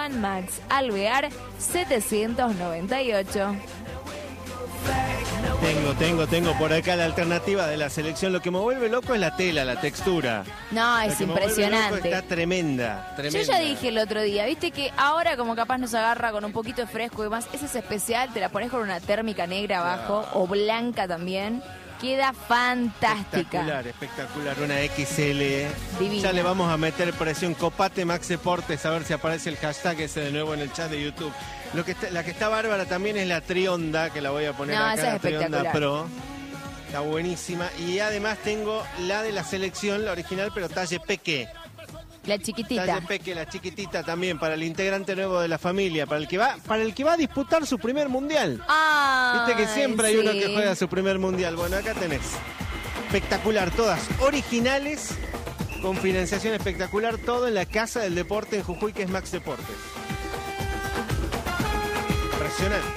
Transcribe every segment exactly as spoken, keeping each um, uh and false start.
Juan Max Alvear setecientos noventa y ocho. Tengo, tengo, tengo por acá la alternativa de la selección. Lo que me vuelve loco es la tela, la textura. No, Lo es que me vuelve impresionante. loco está tremenda, tremenda. Yo ya dije el otro día, viste que ahora como capaz nos agarra con un poquito de fresco y demás, esa es especial, te la pones con una térmica negra abajo, Claro. o blanca también, queda fantástica. Espectacular, espectacular, una equis ele. Divina. Ya le vamos a meter presión. Copate Max Deportes, a ver si aparece el hashtag ese de nuevo en el chat de YouTube. Lo que está, la que está bárbara también es la Trionda, que la voy a poner No, acá, esa la es Trionda espectacular. Pro. Está buenísima. Y además tengo la de la selección, la original, pero talle peque. La chiquitita. Talle peque, la chiquitita también, para el integrante nuevo de la familia, para el que va, para el que va a disputar su primer mundial. Ah, Viste que siempre hay sí. uno que juega su primer mundial. Bueno, acá tenés. Espectacular, todas originales, con financiación espectacular, todo en la Casa del Deporte en Jujuy, que es Max Deportes. Impresionante.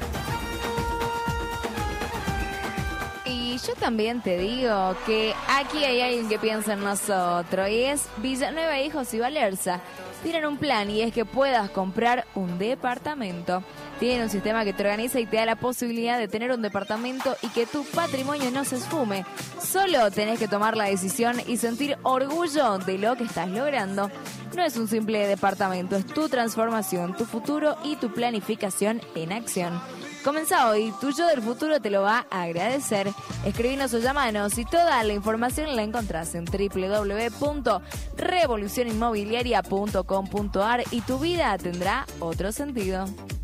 Y yo también te digo que aquí hay alguien que piensa en nosotros y es Villanueva Hijos y Valerza. Tienen un plan y es que puedas comprar un departamento. Tienen un sistema que te organiza y te da la posibilidad de tener un departamento y que tu patrimonio no se esfume. Solo tenés que tomar la decisión y sentir orgullo de lo que estás logrando. No es un simple departamento, es tu transformación, tu futuro y tu planificación en acción. Comenzá hoy, tu yo del futuro te lo va a agradecer. Escribinos o llamanos y toda la información la encontrás en doble u doble u doble u punto revolución inmobiliaria punto com punto a r y tu vida tendrá otro sentido.